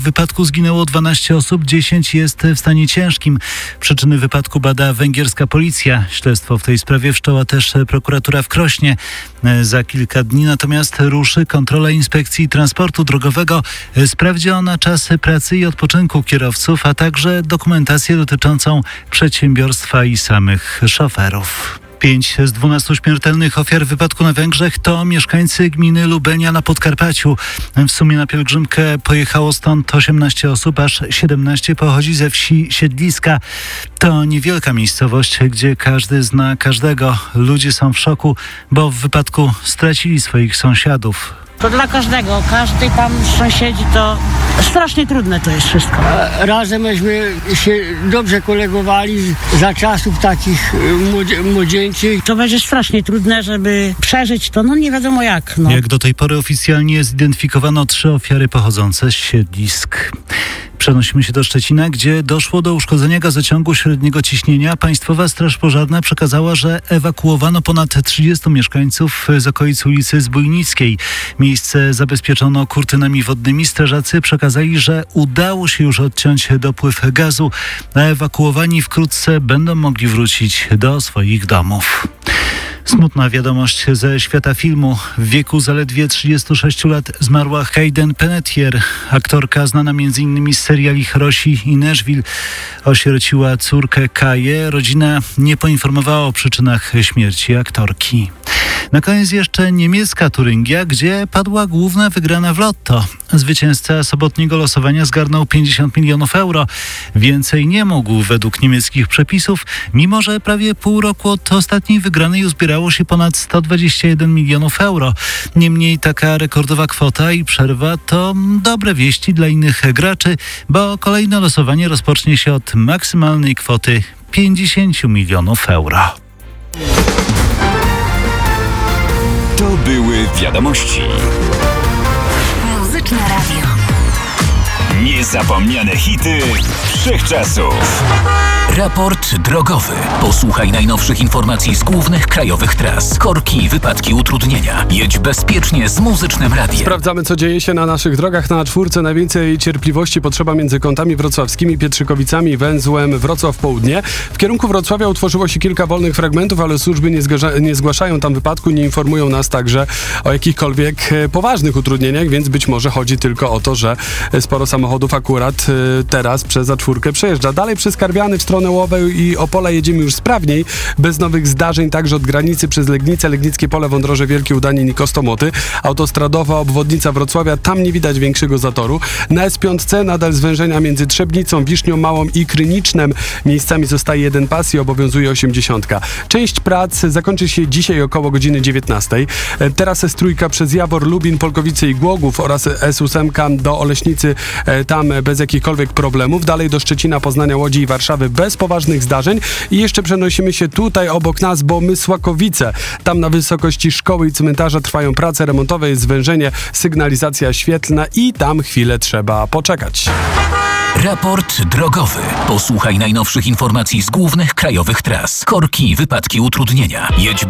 W wypadku zginęło 12 osób, 10 jest w stanie ciężkim. Przyczyny wypadku bada węgierska policja. Śledztwo w tej sprawie wszczęła też prokuratura w Krośnie. Za kilka dni natomiast ruszy kontrola Inspekcji Transportu Drogowego. Sprawdzi ona czasy pracy i odpoczynku kierowców, a także dokumentację dotyczącą przedsiębiorstwa i samych szoferów. 5 z 12 śmiertelnych ofiar wypadku na Węgrzech to mieszkańcy gminy Lubenia na Podkarpaciu. W sumie na pielgrzymkę pojechało stąd 18 osób, aż 17 pochodzi ze wsi Siedliska. To niewielka miejscowość, gdzie każdy zna każdego. Ludzie są w szoku, bo w wypadku stracili swoich sąsiadów. To dla każdego, każdy tam z sąsiedzi, to strasznie trudne to jest wszystko. Razem myśmy się dobrze kolegowali za czasów takich młodzieńczych. To będzie strasznie trudne, żeby przeżyć to, nie wiadomo jak. Jak do tej pory oficjalnie zidentyfikowano 3 ofiary pochodzące z Siedlisk. Przenosimy się do Szczecina, gdzie doszło do uszkodzenia gazociągu średniego ciśnienia. Państwowa Straż Pożarna przekazała, że ewakuowano ponad 30 mieszkańców z okolic ulicy Zbójnickiej. Miejsce zabezpieczono kurtynami wodnymi. Strażacy przekazali, że udało się już odciąć dopływ gazu, a ewakuowani wkrótce będą mogli wrócić do swoich domów. Smutna wiadomość ze świata filmu. W wieku zaledwie 36 lat zmarła Hayden Panettiere. Aktorka znana m.in. z seriali Hiroshi i Nashville. Osierociła córkę Kaję. Rodzina nie poinformowała o przyczynach śmierci aktorki. Na koniec jeszcze niemiecka Turyngia, gdzie padła główna wygrana w lotto. Zwycięzca sobotniego losowania zgarnął 50 milionów euro. Więcej nie mógł według niemieckich przepisów, mimo że prawie pół roku od ostatniej wygranej uzbierało się ponad 121 milionów euro. Niemniej taka rekordowa kwota i przerwa to dobre wieści dla innych graczy, bo kolejne losowanie rozpocznie się od maksymalnej kwoty 50 milionów euro. To były wiadomości. Muzyczne Radio. Niezapomniane hity wszechczasów. Raport drogowy. Posłuchaj najnowszych informacji z głównych krajowych tras. Korki, wypadki, utrudnienia. Jedź bezpiecznie z Muzycznym Radiem. Sprawdzamy, co dzieje się na naszych drogach. Na czwórce najwięcej cierpliwości potrzeba między kątami wrocławskimi, Pietrzykowicami i węzłem Wrocław Południe. W kierunku Wrocławia utworzyło się kilka wolnych fragmentów, ale służby nie zgłaszają tam wypadku, nie informują nas także o jakichkolwiek poważnych utrudnieniach, więc być może chodzi tylko o to, że sporo samochodów akurat teraz przez A4 przejeżdża. Dalej przez Karwiany w stronę Łowej i Opola jedziemy już sprawniej, bez nowych zdarzeń, także od granicy przez Legnicę, Legnickie Pole, Wądroże Wielkie, Udanin i Kostomoty. Autostradowa obwodnica Wrocławia, tam nie widać większego zatoru. Na S5 nadal zwężenia między Trzebnicą, Wisznią Małą i Krynicznem. Miejscami zostaje jeden pas i obowiązuje 80. Część prac zakończy się dzisiaj około godziny 19. Teraz S3 przez Jawor, Lubin, Polkowice i Głogów oraz S8 do Oleśnicy, tam bez jakichkolwiek problemów. Dalej do Szczecina, Poznania, Łodzi i Warszawy bez poważnych zdarzeń. I jeszcze przenosimy się tutaj obok nas, bo Mysłakowice. Tam na wysokości szkoły i cmentarza trwają prace remontowe, jest zwężenie, sygnalizacja świetlna i tam chwilę trzeba poczekać. Raport drogowy. Posłuchaj najnowszych informacji z głównych krajowych tras. Korki, wypadki, utrudnienia. Jedź